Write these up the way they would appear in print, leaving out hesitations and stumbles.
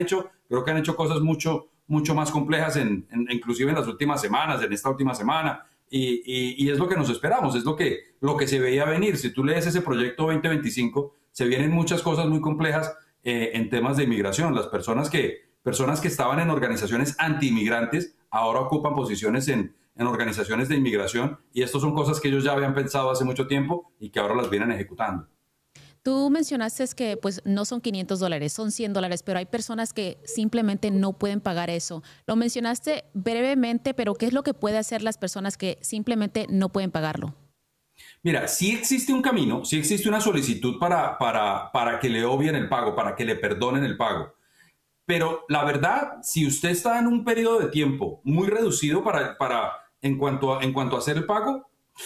creo que han hecho cosas mucho más complejas, inclusive en las últimas semanas, en esta última semana, y es lo que nos esperamos, es lo que se veía venir. Si tú lees ese proyecto 2025, se vienen muchas cosas muy complejas en temas de inmigración. Las personas que estaban en organizaciones anti-inmigrantes ahora ocupan posiciones en organizaciones de inmigración, y estas son cosas que ellos ya habían pensado hace mucho tiempo y que ahora las vienen ejecutando. Tú mencionaste que pues no son $500, son $100, pero hay personas que simplemente no pueden pagar eso. Lo mencionaste brevemente, pero ¿qué es lo que puede hacer las personas que simplemente no pueden pagarlo? Mira, sí existe un camino, sí existe una solicitud para que le obvien el pago, para que le perdonen el pago. Pero la verdad, si usted está en un periodo de tiempo muy reducido en cuanto a hacer el pago,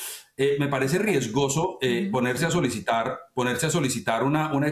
me parece riesgoso ponerse a solicitar una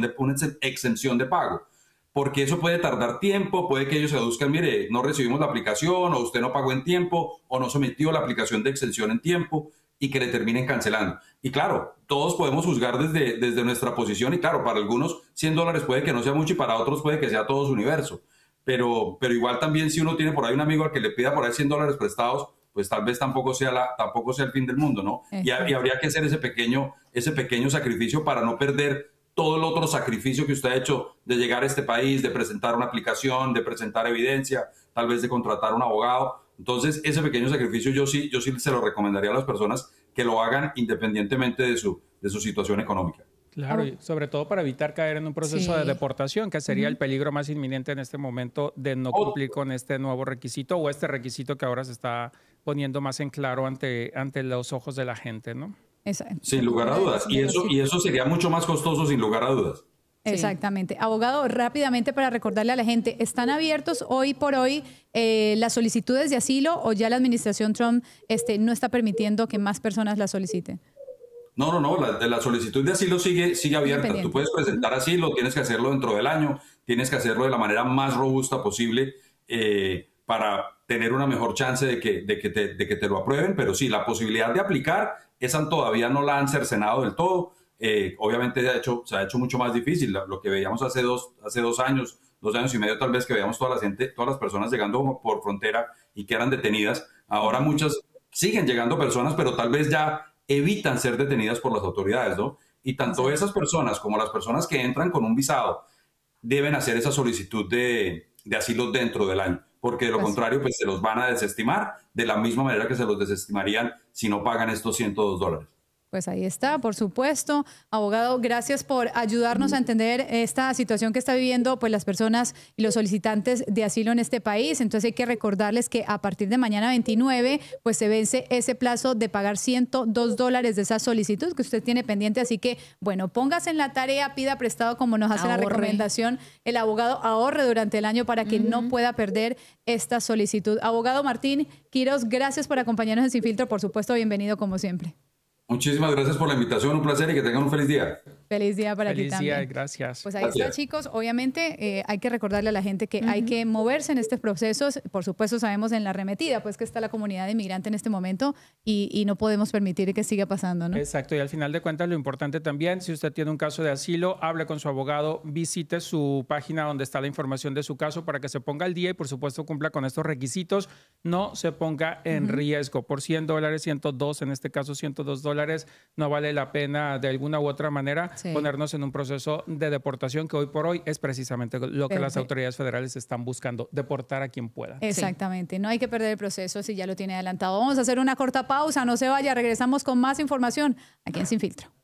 exención de pago, porque eso puede tardar tiempo, puede que ellos se deduzcan, mire, no recibimos la aplicación, o usted no pagó en tiempo, o no sometió la aplicación de exención en tiempo, y que le terminen cancelando. Y claro, todos podemos juzgar desde nuestra posición, y claro, para algunos $100 puede que no sea mucho y para otros puede que sea todo su universo. Pero igual también, si uno tiene por ahí un amigo al que le pida por ahí $100 prestados, pues tal vez tampoco sea el fin del mundo, ¿no? Y habría que hacer ese pequeño sacrificio para no perder todo el otro sacrificio que usted ha hecho de llegar a este país, de presentar una aplicación, de presentar evidencia, tal vez de contratar un abogado. Entonces, ese pequeño sacrificio yo sí se lo recomendaría a las personas que lo hagan independientemente de su situación económica. Claro, y sobre todo para evitar caer en un proceso de deportación, que sería el peligro más inminente en este momento de no cumplir con este nuevo requisito o este requisito que ahora se está poniendo más en claro ante los ojos de la gente, ¿no? Sin lugar a dudas. Y eso sería mucho más costoso, sin lugar a dudas. Exactamente. Abogado, rápidamente para recordarle a la gente, ¿están abiertos hoy por hoy las solicitudes de asilo o ya la administración Trump no está permitiendo que más personas las soliciten? No, la solicitud de asilo sigue abierta. Tú puedes presentar asilo, tienes que hacerlo dentro del año, tienes que hacerlo de la manera más robusta posible para tener una mejor chance de que te lo aprueben, pero sí, la posibilidad de aplicar, esa todavía no la han cercenado del todo. Obviamente se ha hecho mucho más difícil. Lo que veíamos hace dos años y medio tal vez, que veíamos todas las personas llegando por frontera y que eran detenidas. Ahora muchas siguen llegando personas, pero tal vez ya evitan ser detenidas por las autoridades, ¿no? Y tanto esas personas como las personas que entran con un visado deben hacer esa solicitud de asilo dentro del año, porque de lo contrario, pues se los van a desestimar de la misma manera que se los desestimarían si no pagan estos $102. Pues ahí está, por supuesto. Abogado, gracias por ayudarnos a entender esta situación que está viviendo pues las personas y los solicitantes de asilo en este país. Entonces hay que recordarles que a partir de mañana 29 pues se vence ese plazo de pagar $102 de esa solicitud que usted tiene pendiente. Así que, bueno, póngase en la tarea, pida prestado como nos hace la recomendación el abogado, ahorre durante el año para que no pueda perder esta solicitud. Abogado Martín Quiros, gracias por acompañarnos en Sin Filtro. Por supuesto, bienvenido como siempre. Muchísimas gracias por la invitación, un placer y que tengan un feliz día. Feliz día para ti también. Feliz día, gracias. Pues ahí está, chicos. Obviamente hay que recordarle a la gente que hay que moverse en estos procesos. Por supuesto, sabemos en la arremetida, pues que está la comunidad inmigrante en este momento y no podemos permitir que siga pasando, ¿no? Exacto. Y al final de cuentas, lo importante también, si usted tiene un caso de asilo, hable con su abogado, visite su página donde está la información de su caso para que se ponga al día y, por supuesto, cumpla con estos requisitos. No se ponga en riesgo. Por $100, 102, en este caso $102, no vale la pena de alguna u otra manera ponernos en un proceso de deportación que hoy por hoy es precisamente lo que las autoridades federales están buscando, deportar a quien pueda. Exactamente, no hay que perder el proceso si ya lo tiene adelantado. Vamos a hacer una corta pausa, no se vaya, regresamos con más información aquí en Sin Filtro.